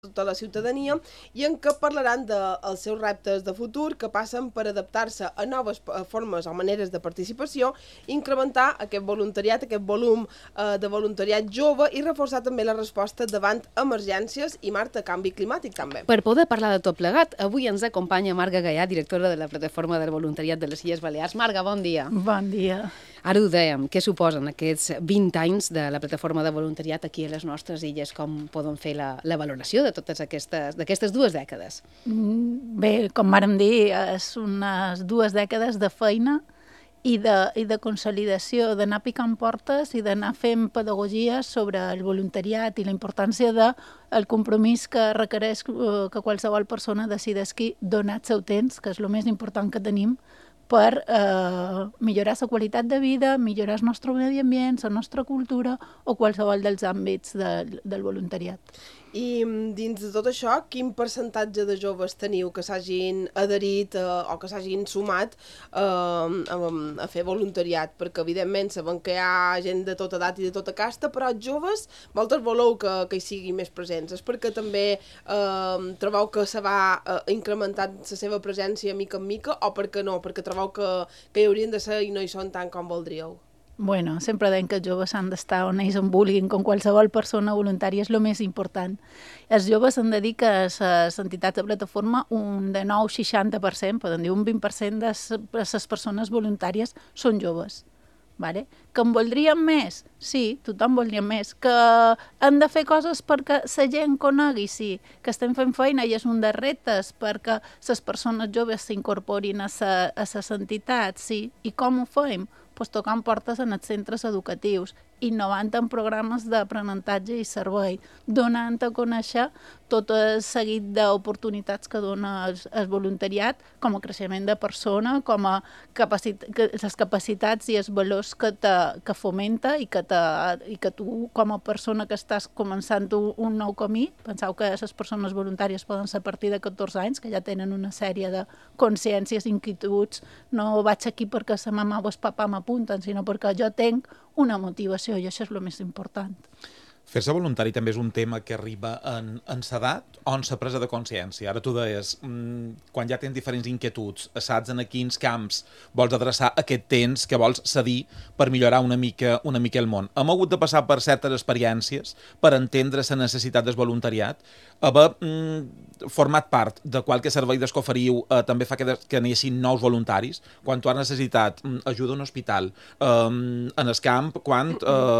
tota la ciutadania i en què parlaran dels seus reptes de futur que passen per adaptar-se a noves formes o maneres de participació, incrementar aquest voluntariat, aquest volum de voluntariat jove i reforçar també la resposta davant emergències i, Marta, canvi climàtic també. Per poder parlar de tot plegat, avui ens acompanya Marga Gaià, directora de la Plataforma del Voluntariat de les Illes Balears. Marga, bon dia. Bon dia. Ara ho dèiem, què suposen aquests 20 anys de la Plataforma de Voluntariat aquí a les nostres illes? Com poden fer la valoració de totes d'aquestes 2 dècades? Bé, com vàrem dir, és unes 2 dècades de feina i de consolidació, d'anar picant portes i d'anar fent pedagogia sobre el voluntariat i la importància del compromís que requereix que qualsevol persona decideixi donar el seu temps, que és el més important que tenim, per millorar la qualitat de vida, millorar el nostre medi ambient, la nostra cultura o qualsevol dels àmbits del voluntariat. I dins de tot això, quin percentatge de joves teniu que s'hagin adherit o que s'hagin sumat a fer voluntariat? Perquè, evidentment, sabem que hi ha gent de tota edat i de tota casta, però els joves, vosaltres voleu que hi siguin més presents. És perquè també trobeu que se va incrementant la seva presència mica en mica o perquè no? Perquè trobeu que hi haurien de ser i no hi són tant com voldríeu? Bueno, sempre deim que els joves han d'estar on ells en vulguin, com qualsevol persona voluntària, és el més important. Els joves han de dir que a les entitats de plataforma un de 60%, poden dir un 20% de les persones voluntàries són joves. Vale? Que en voldríem més? Sí, tothom voldríem més. Que hem de fer coses perquè la gent conegui? Sí. Que estem fent feina i és un dels reptes perquè les persones joves s'incorporin a les entitats? Sí. I com ho fem? Pues tocant portes en els centres educatius, innovant en programes d'aprenentatge i servei, donant a conèixer tot el seguit d'oportunitats que dona el voluntariat com a creixement de persona, com a les capacitats i els valors que fomenta i que tu, com a persona que estàs començant un nou camí, penseu que les persones voluntàries poden ser a partir de 14 anys, que ja tenen una sèrie de consciències, inquietuds, no vaig aquí perquè sa mama o el papà m'apunten, sinó perquè jo tenc una motivació i això és el més important. Fer-se voluntari també és un tema que arriba en l'edat o en la presa de consciència. Ara tu deies, quan ja tens diferents inquietuds, saps en quins camps vols adreçar aquest temps que vols cedir per millorar una mica el món. Hem hagut de passar per certes experiències per entendre la necessitat del voluntariat. Haver format part de qualque servei d'escoferiu també fa que neixin nous voluntaris. Quan tu has necessitat ajuda a un hospital, en el camp, quan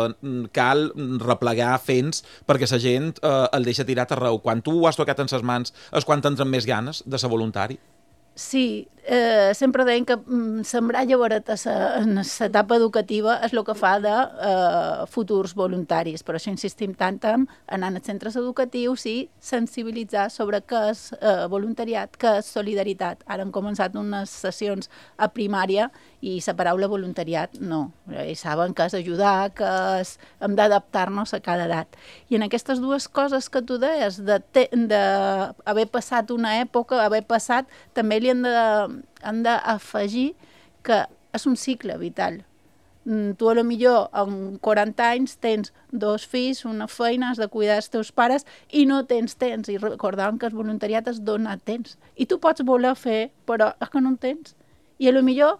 cal replegar fents perquè la gent el deixa tirat arreu. Quan tu ho has tocat en ses mans és quan t'entren més ganes de ser voluntari? Sí, sempre deien que sembrar llavors en l'etapa educativa és el que fa de futurs voluntaris. Per això insistim tant en anar als centres educatius i sensibilitzar sobre què és voluntariat, què és solidaritat. Ara han començat unes sessions a primària i la paraula voluntariat no. Ells saben que és ajudar, que hem d'adaptar-nos a cada edat. I en aquestes 2 coses que tu deies, d'haver passat una època, també li han d'afegir que és un cicle vital. Tu a lo millor amb 40 anys tens 2 fills, una feina, has de cuidar dels teus pares i no tens temps. I recordàvem que el voluntariat és donar temps. I tu pots voler fer, però és que no en tens. I a lo millor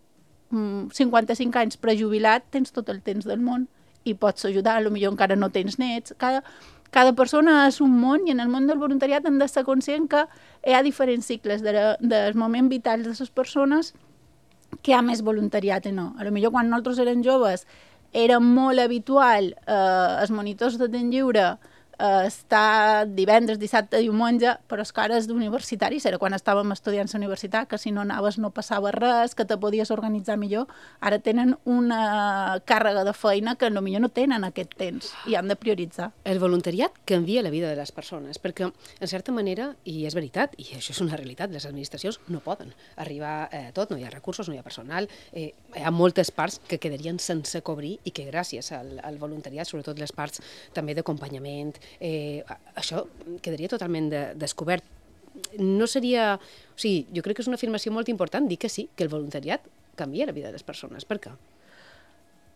55 anys prejubilat tens tot el temps del món i pots ajudar, a lo millor encara no tens nets. Cada persona és un món i en el món del voluntariat hem de ser conscient que hi ha diferents cicles dels moments vitals de les persones que hi ha més voluntariat i no. A lo millor quan nosaltres érem joves era molt habitual els monitors de temps lliure estar divendres, dissabte, diumenge, però és que ara és d'universitaris, era quan estàvem estudiants a la universitat, que si no anaves no passava res, que te podies organitzar millor. Ara tenen una càrrega de feina que potser no tenen aquest temps i han de prioritzar. El voluntariat canvia la vida de les persones, perquè, en certa manera, i és veritat, i això és una realitat, les administracions no poden arribar a tot, no hi ha recursos, no hi ha personal, hi ha moltes parts que quedarien sense cobrir i que gràcies al voluntariat, sobretot les parts també d'acompanyament, això quedaria totalment descobert. No seria... O sigui, jo crec que és una afirmació molt important dir que sí, que el voluntariat canvia la vida de les persones. Per què?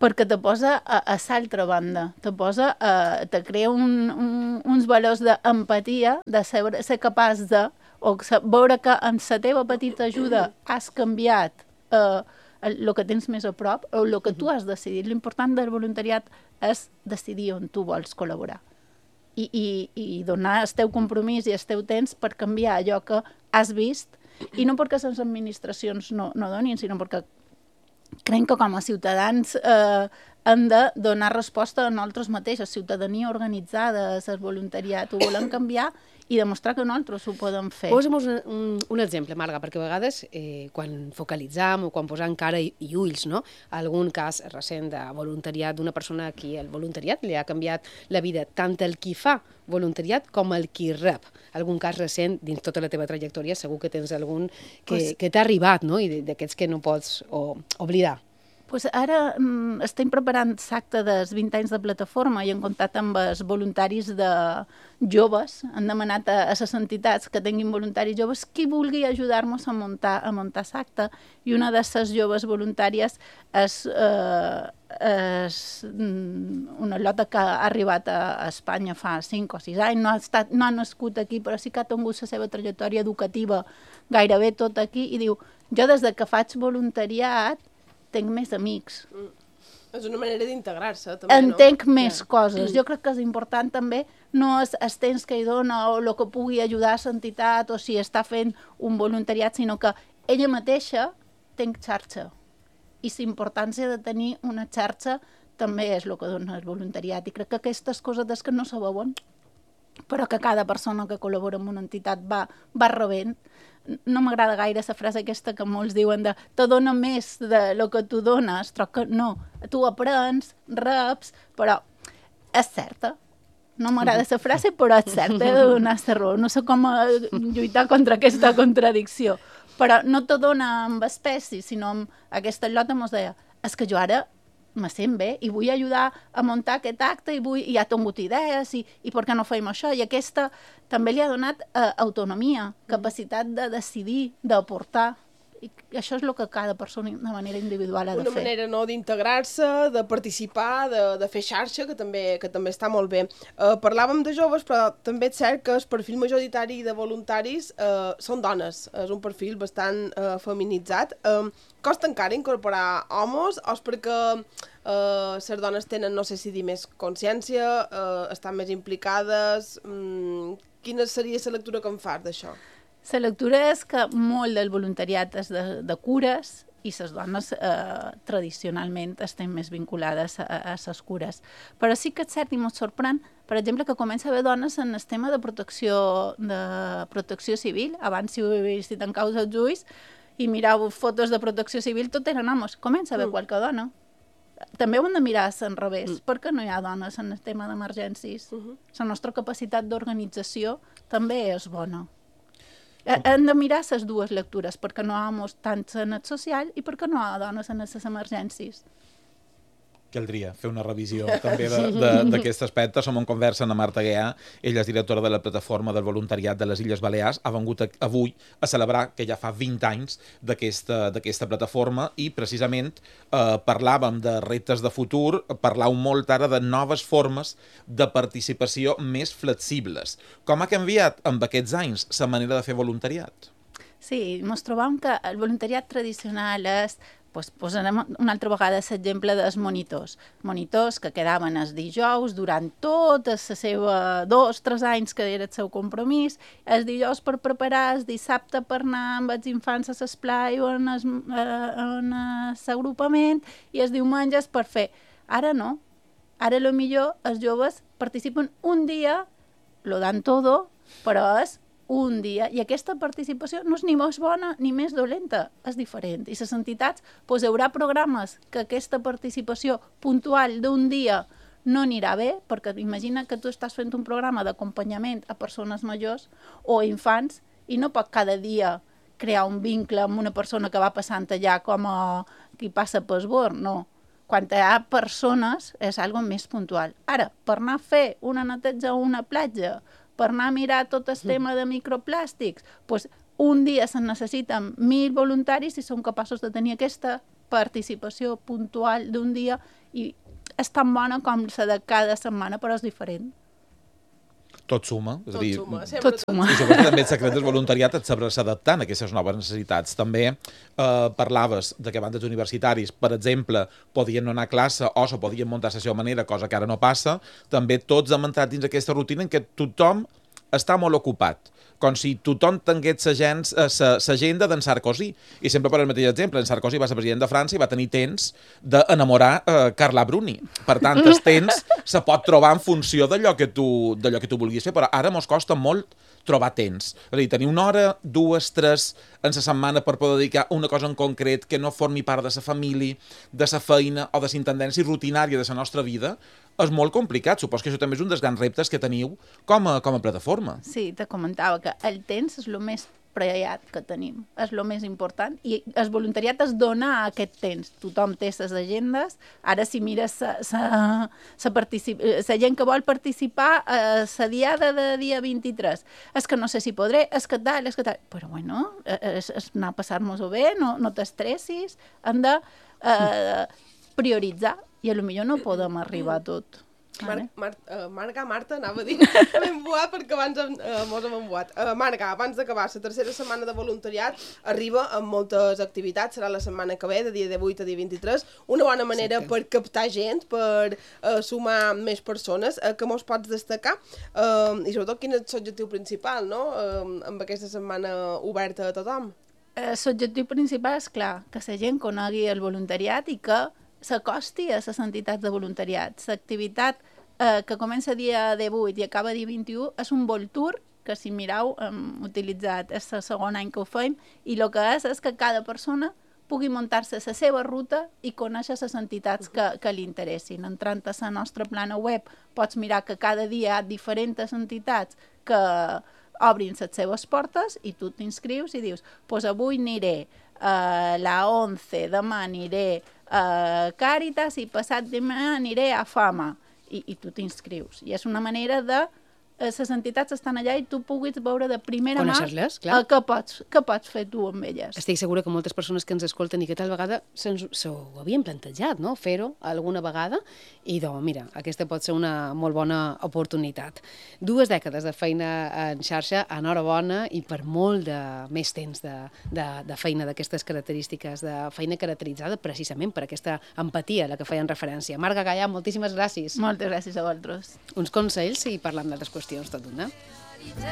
perquè te posa a l'altra banda, te crea uns valors d'empatia, de ser capaç de, o veure que amb la teva petita ajuda has canviat el que tens més a prop, o el que tu has decidit. L'important del voluntariat és decidir on tu vols col·laborar i donar el teu compromís i el teu temps per canviar allò que has vist, i no perquè les administracions no donin, sinó perquè crec que com a ciutadans hem de donar resposta a nosaltres mateixos, ciutadania organitzada, el voluntariat, ho volem canviar i demostrar que nosaltres ho podem fer. Posa'm un exemple, Marga, perquè a vegades quan focalitzam o quan posam cara i ulls, no?, a algun cas recent de voluntariat d'una persona a qui el voluntariat li ha canviat la vida, tant el qui fa voluntariat com el qui rep. Algun cas recent, dins tota la teva trajectòria, segur que tens algun que t'ha arribat, no?, i d'aquests que no pots oblidar. Pues ara estem preparant l'acte dels 20 anys de plataforma i hem comptat amb els voluntaris de joves. Han demanat a les entitats que tinguin voluntaris joves qui vulgui ajudar-nos a muntar l'acte. I una de les joves voluntàries és una lota que ha arribat a Espanya fa 5 o 6 anys. No ha nascut aquí, però sí que ha tingut la seva trajectòria educativa gairebé tot aquí i diu, jo des que faig voluntariat tinc més amics. És una manera d'integrar-se, també, no? Entenc més coses. Jo crec que és important també, no és el temps que hi dona o el que pugui ajudar a l'entitat o si està fent un voluntariat, sinó que ella mateixa té xarxa. I la importància de tenir una xarxa també és el que dona el voluntariat. I crec que aquestes coses que no se veuen, però que cada persona que col·labora amb una entitat va rebent. No m'agrada gaire la frase aquesta que molts diuen de te dona més de lo que tu dones, però que no. Tu aprens, reps, però és certa. No m'agrada la frase, però és certa, he de donar la raó. No sé com lluitar contra aquesta contradicció. Però no te dona amb espècies, sinó amb aquesta lota mos deia, és que jo ara me sent bé i vull ajudar a muntar aquest acte i ha tingut idees i per què no fem això? I aquesta també li ha donat autonomia, capacitat de decidir, d'aportar. I això és el que cada persona de manera individual ha de fer. Una manera no d'integrar-se, de participar, de fer xarxa, que també està molt bé. Parlàvem de joves, però també és cert que el perfil majoritari de voluntaris són dones. És un perfil bastant feminitzat. Costa encara incorporar homes o és perquè les dones tenen, no sé si dir, més consciència, estan més implicades? Quina seria la lectura que en fas d'això? La lectura és que molt del voluntariat és de cures i les dones tradicionalment estem més vinculades a les cures. Però sí que és cert i m'ho sorprèn, per exemple, que comença a haver dones en el tema de protecció civil. Abans, si ho he vist en causa els ulls i mirau fotos de protecció civil, tot eren homes. Comença a haver qualque dona. També ho hem de mirar al revés. Per què no hi ha dones en el tema d'emergències? La nostra capacitat d'organització també és bona. Hem de mirar les dues lectures, perquè no hi ha homes tant en el social i perquè no hi ha dones en les emergències. Caldria fer una revisió també d'aquest aspecte. Som en conversa amb Marta Guià, ella és directora de la plataforma del voluntariat de les Illes Balears, ha vengut avui a celebrar que ja fa 20 anys d'aquesta plataforma i precisament parlàvem de reptes de futur, parlàvem molt ara de noves formes de participació més flexibles. Com ha canviat amb aquests anys la manera de fer voluntariat? Sí, ens trobam que el voluntariat tradicional és posarem una altra vegada l'exemple dels monitors. Monitors que quedaven els dijous durant tota la seva 2-3 anys que era el seu compromís, els dijous per preparar, el dissabte per anar amb els infants a l'esplai o en l'agrupament i els diumenges per fer. Ara no. Ara millor els joves participen un dia, lo dan todo, però és un dia, i aquesta participació no és ni més bona ni més dolenta, és diferent. I les entitats, hi haurà programes que aquesta participació puntual d'un dia no anirà bé, perquè imagina que tu estàs fent un programa d'acompanyament a persones majors o infants i no pot cada dia crear un vincle amb una persona que va passant allà com a qui passa per esbord, no. Quan hi ha persones és algo més puntual. Ara, per anar a fer una neteja a una platja, per anar a mirar tot el tema de microplàstics, doncs un dia se'n necessiten 1.000 voluntaris i són capaços de tenir aquesta participació puntual d'un dia i és tan bona com la de cada setmana, però és diferent. Tot suma. És a dir, Tot suma. I suposo que també el secret del voluntariat et sabrà s'adaptant a aquestes noves necessitats. També parlaves de que bandes universitaris, per exemple, podien no anar a classe o se podien muntar a la seva manera, cosa que ara no passa. També tots hem entrat dins aquesta rutina en què tothom està molt ocupat, com si tothom tingués l'agenda d'en Sarkozy. I sempre per el mateix exemple, en Sarkozy va ser president de França i va tenir temps d'enamorar Carla Bruni. Per tant, el temps se pot trobar en funció d'allò que tu vulguis fer, però ara mos costa molt trobar temps. És a dir, tenir una hora, 2, 3 en la setmana per poder dedicar una cosa en concret que no formi part de la família, de la feina o de la tendència rutinària de la nostra vida, és molt complicat. Suposo que això també és un dels grans reptes que teniu com a plataforma. Sí, te comentava que el temps és el més preciat que tenim, és el més important, i el voluntariat és donar aquest temps. Tothom té les agendes. Ara, si mires la gent que vol participar a la diada de dia 23, és que no sé si podré, és que tal, però bueno, és anar a passar-nos-ho bé, no t'estressis, hem de prioritzar, i potser no podem arribar a tot. Marga, anava a dir, m'he embuat perquè abans mos hem embuat. Marga, abans d'acabar, la tercera setmana de voluntariat arriba amb moltes activitats, serà la setmana que ve, de dia 18 a dia 23, una bona manera per captar gent, per sumar més persones, que mos pots destacar, i sobretot quin és l'objectiu principal, no?, amb aquesta setmana oberta a tothom. L'objectiu principal és, clar, que la gent conegui el voluntariat i que s'acosti a les entitats de voluntariat. L'activitat que comença dia 18 i acaba dia 21 és un Vol Tour, que si mireu hem utilitzat, és el segon any que ho fem, i el que és que cada persona pugui muntar-se la seva ruta i conèixer les entitats que li interessin. Entrant a la nostra plana web pots mirar que cada dia hi ha diferents entitats que obrin les seves portes i tu t'inscrius i dius, doncs avui aniré a la 11, demà aniré a Càritas i passat demà aniré a Fama, i tu t'inscrius. I és una manera de les entitats estan allà i tu puguis veure de primera mà què pots fer tu amb elles. Estic segura que moltes persones que ens escolten i que tal vegada s'ho havien plantejat, no?, fer-ho alguna vegada, i doncs, mira, aquesta pot ser una molt bona oportunitat. 2 dècades de feina en xarxa, enhorabona, i per molt de més temps de feina d'aquestes característiques, de feina caracteritzada precisament per aquesta empatia a la que feien referència. Marga Gallà, moltíssimes gràcies. Moltes gràcies a vosaltres. Uns consells i parlar d'altres qüestions tot d'una.